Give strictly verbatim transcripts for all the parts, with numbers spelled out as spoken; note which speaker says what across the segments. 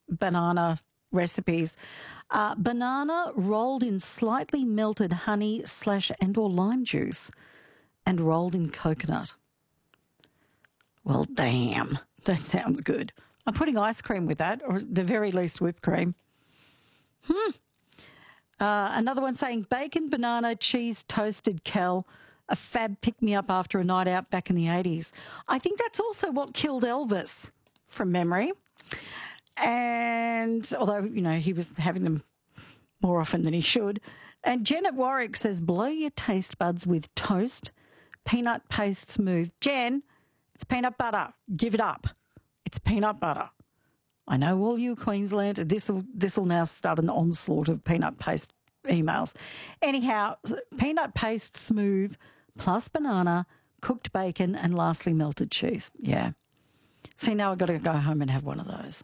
Speaker 1: banana recipes. Uh, banana rolled in slightly melted honey slash and or lime juice and rolled in coconut. Well, damn, that sounds good. I'm putting ice cream with that, or at the very least whipped cream. Hmm. Uh, another one saying bacon, banana, cheese, toasted Kel, a fab pick-me-up after a night out back in the eighties. I think that's also what killed Elvis, from memory. And although, you know, he was having them more often than he should. And Jen at Warwick says, blow your taste buds with toast, peanut paste smooth. Jen, it's peanut butter. Give it up. It's peanut butter. I know all you Queensland, this will this will now start an onslaught of peanut paste emails. Anyhow, peanut paste smooth plus banana, cooked bacon, and lastly melted cheese. Yeah. See, now I've got to go home and have one of those.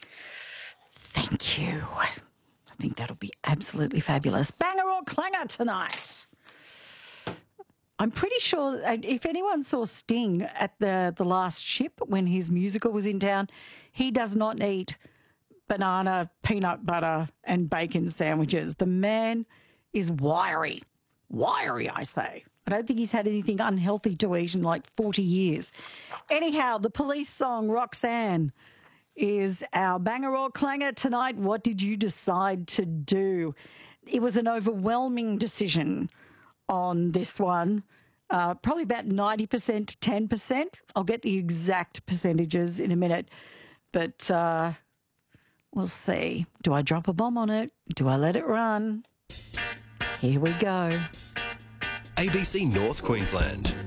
Speaker 1: Thank you. I think that'll be absolutely fabulous. Banger or clanger tonight? I'm pretty sure if anyone saw Sting at the, the last ship when his musical was in town, he does not eat banana, peanut butter and bacon sandwiches. The man is wiry. Wiry, I say. I don't think he's had anything unhealthy to eat in like forty years. Anyhow, the Police song Roxanne is our banger or clanger tonight. What did you decide to do? It was an overwhelming decision on this one, uh, probably about ninety percent to ten percent. I'll get the exact percentages in a minute, but uh, we'll see. Do I drop a bomb on it? Do I let it run? Here we go.
Speaker 2: A B C North Queensland.